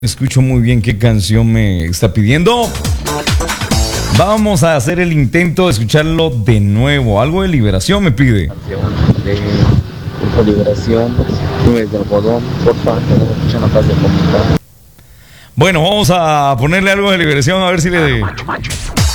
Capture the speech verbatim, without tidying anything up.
Escucho muy bien qué canción me está pidiendo. Vamos a hacer el intento de escucharlo de nuevo. Algo de Liberación me pide. De Grupo Liberación, Nubes de Algodón, por favor, que no escuchan la paz de comunicar. Bueno, vamos a ponerle algo de Liberación a ver si le...